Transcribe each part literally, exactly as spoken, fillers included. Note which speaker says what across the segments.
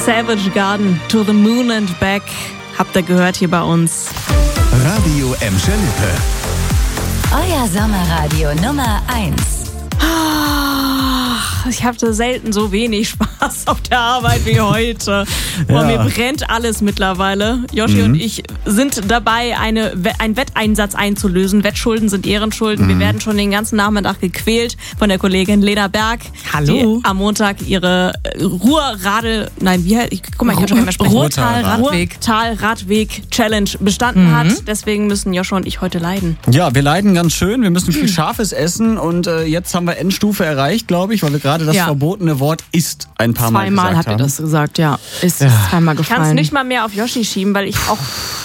Speaker 1: Savage Garden, To the Moon and Back. Habt ihr gehört hier bei uns.
Speaker 2: Radio Emscher Lippe.
Speaker 3: Euer Sommerradio Nummer eins.
Speaker 1: Ich hatte selten so wenig Spaß auf der Arbeit wie heute. Boah,
Speaker 4: Ja.
Speaker 1: mir brennt alles mittlerweile. Joshi
Speaker 4: Mhm.
Speaker 1: und ich sind dabei, eine, einen Wetteinsatz einzulösen. Wettschulden sind Ehrenschulden.
Speaker 4: Mhm.
Speaker 1: Wir werden schon den ganzen Nachmittag gequält von der Kollegin Lena Berg.
Speaker 5: Hallo.
Speaker 1: Die am Montag ihre äh, Ruhrradel, nein, wie heißt, ich, guck mal, ich kann schon nicht mehr sprechen.
Speaker 5: Ruhrtal-Radweg.
Speaker 1: Ruhrtal-Radweg-Challenge bestanden
Speaker 5: Mhm.
Speaker 1: hat. Deswegen müssen Joshua und ich heute leiden.
Speaker 4: Ja, wir leiden ganz schön. Wir müssen viel Scharfes essen und äh, jetzt haben wir Endstufe erreicht, glaube ich, weil wir gerade das
Speaker 5: Ja.
Speaker 4: verbotene Wort ist ein paar Mal
Speaker 5: Zweimal
Speaker 4: gesagt
Speaker 5: habt ihr
Speaker 4: haben.
Speaker 5: das gesagt, ja. Ist zweimal
Speaker 1: Ich kann es
Speaker 5: gefallen.
Speaker 1: nicht mal mehr auf Joshi schieben, weil ich auch...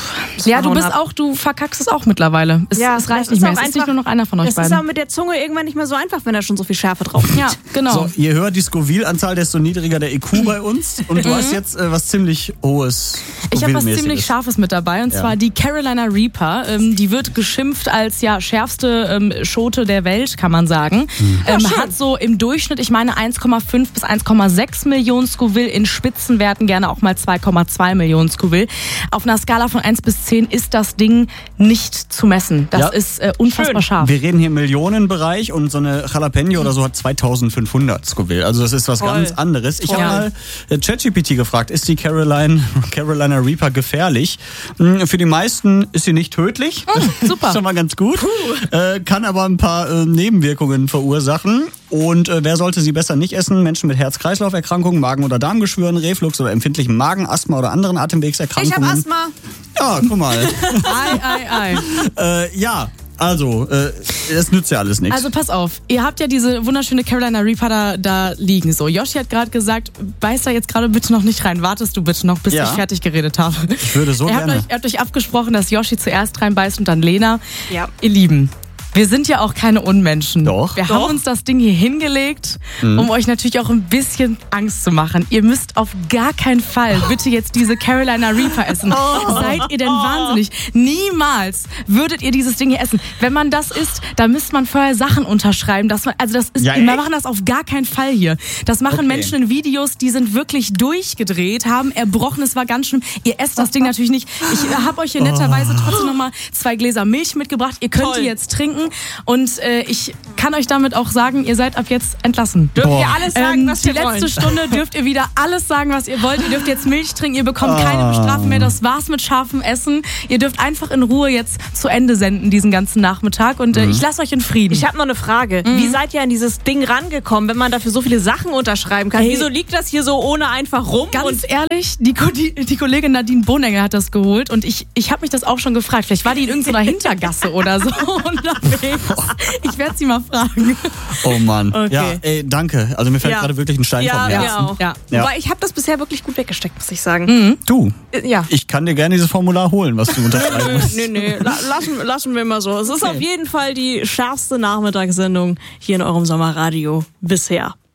Speaker 5: Ja, du
Speaker 1: verhauen
Speaker 5: bist
Speaker 1: hab.
Speaker 5: auch, du verkackst es auch mittlerweile. Es,
Speaker 1: Ja,
Speaker 5: es
Speaker 1: das
Speaker 5: reicht
Speaker 1: ist
Speaker 5: nicht mehr.
Speaker 1: auch
Speaker 5: Es ist
Speaker 1: einfach-
Speaker 5: nicht nur noch einer von euch
Speaker 1: Das ist
Speaker 5: beiden.
Speaker 1: auch mit der Zunge irgendwann nicht mehr so einfach, wenn da schon so viel Schärfe drauf ist.
Speaker 5: Ja, genau.
Speaker 4: So, je höher die Scoville-Anzahl, desto niedriger der I Q bei uns. Und du hast jetzt äh, was ziemlich hohes
Speaker 5: Ich habe was
Speaker 4: Scoville-mäßiges.
Speaker 5: ziemlich Scharfes mit dabei, und
Speaker 4: Ja.
Speaker 5: zwar die Carolina Reaper. Ähm, die wird geschimpft als ja schärfste ähm, Schote der Welt, kann man sagen. Ähm, hat so im Durchschnitt, ich meine, eins Komma fünf bis eins Komma sechs Millionen Scoville, in Spitzenwerten gerne auch mal zwei Komma zwei Millionen Scoville. Auf einer Skala von eins bis zehn ist das Ding nicht zu messen. Das
Speaker 4: Ja.
Speaker 5: ist äh, unfassbar
Speaker 1: Schön.
Speaker 5: scharf.
Speaker 4: Wir reden hier im Millionenbereich und so eine Jalapeno oder so hat zweitausendfünfhundert Scoville. Also das ist was
Speaker 1: Toll.
Speaker 4: ganz anderes. Ich habe
Speaker 5: Ja.
Speaker 4: mal äh, ChatGPT gefragt, ist die Caroline, Carolina Reaper gefährlich? Hm, Für die meisten ist sie nicht tödlich.
Speaker 5: super.
Speaker 4: Das ist schon mal ganz gut. Äh, kann aber ein paar äh, Nebenwirkungen verursachen. Und äh, wer sollte sie besser nicht essen? Menschen mit Herz-Kreislauf-Erkrankungen, Magen- oder Darmgeschwüren, Reflux oder empfindlichem Magen, Asthma oder anderen
Speaker 1: Ich
Speaker 4: Atemwegserkrankungen.
Speaker 1: habe Asthma.
Speaker 4: Ja, guck mal.
Speaker 5: Ei, ei, ei.
Speaker 4: äh, ja, also, äh, es nützt ja alles nichts.
Speaker 5: Also pass auf, ihr habt ja diese wunderschöne Carolina Reaper da, da liegen. So, Joshi hat gerade gesagt, beiß da jetzt gerade bitte noch nicht rein. Wartest du bitte noch, bis
Speaker 4: Ja.
Speaker 5: ich fertig geredet habe.
Speaker 4: Ich würde so
Speaker 5: ihr habt
Speaker 4: gerne.
Speaker 5: euch, ihr habt euch abgesprochen, dass Joshi zuerst reinbeißt und dann Lena.
Speaker 1: Ja.
Speaker 5: Ihr Lieben, wir sind ja auch keine Unmenschen.
Speaker 4: Doch.
Speaker 5: Wir
Speaker 1: Doch.
Speaker 5: haben uns das Ding hier hingelegt, um euch natürlich auch ein bisschen Angst zu machen. Ihr müsst auf gar keinen Fall bitte jetzt diese Carolina Reaper essen. Seid ihr denn wahnsinnig? Niemals würdet ihr dieses Ding hier essen. Wenn man das isst, dann müsste man vorher Sachen unterschreiben. Dass man, also das ist,
Speaker 4: Ja,
Speaker 5: wir
Speaker 4: echt?
Speaker 5: machen das auf gar keinen Fall hier. Das machen
Speaker 4: Okay.
Speaker 5: Menschen in Videos, die sind wirklich durchgedreht, haben erbrochen, es war ganz schlimm. Ihr esst das Ding natürlich nicht. Ich habe euch hier netterweise trotzdem nochmal zwei Gläser Milch mitgebracht. Ihr könnt
Speaker 1: Toll.
Speaker 5: die jetzt trinken. Und äh, ich kann euch damit auch sagen, ihr seid ab jetzt entlassen.
Speaker 1: Dürft
Speaker 4: Boah.
Speaker 1: ihr alles sagen,
Speaker 5: Ähm,
Speaker 1: was
Speaker 5: die
Speaker 1: ihr wollt.
Speaker 5: letzte Stunde dürft ihr wieder alles sagen, was ihr wollt. Ihr dürft jetzt Milch trinken, ihr bekommt keine Bestrafung mehr. Das war's mit scharfem Essen. Ihr dürft einfach in Ruhe jetzt zu Ende senden, diesen ganzen Nachmittag. Und äh, ich lasse euch in Frieden.
Speaker 1: Ich habe noch eine Frage. Wie seid ihr an dieses Ding rangekommen, wenn man dafür so viele Sachen unterschreiben kann?
Speaker 5: Ey.
Speaker 1: Wieso liegt das hier so ohne einfach rum?
Speaker 5: Ganz
Speaker 1: und
Speaker 5: ehrlich, die, Ko- die, die Kollegin Nadine Bohnegger hat das geholt und ich, ich habe mich das auch schon gefragt. Vielleicht war die in irgendeiner Hintergasse oder so unterwegs. Ich werde sie mal fragen.
Speaker 4: Oh Mann.
Speaker 1: Okay.
Speaker 4: Ja, ey, danke. Also mir fällt
Speaker 1: Ja.
Speaker 4: gerade wirklich ein Stein
Speaker 1: ja,
Speaker 4: vom
Speaker 1: mir
Speaker 4: Herzen.
Speaker 1: auch.
Speaker 5: Ja.
Speaker 4: Ja.
Speaker 1: Wobei, ich habe das bisher wirklich gut weggesteckt, muss ich sagen.
Speaker 4: Du,
Speaker 1: Äh, Ja.
Speaker 4: ich kann dir gerne dieses Formular holen, was du unterschreiben musst.
Speaker 1: Nö, nö, La lassen, lassen wir mal so. Es ist auf jeden Fall die schärfste Nachmittagssendung hier in eurem Sommerradio bisher.